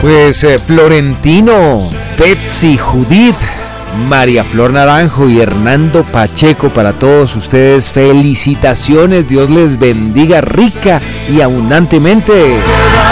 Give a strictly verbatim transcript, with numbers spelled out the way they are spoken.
Pues eh, Florentino, Betsy, Judith, María Flor Naranjo y Hernando Pacheco, para todos ustedes, felicitaciones, Dios les bendiga rica y abundantemente.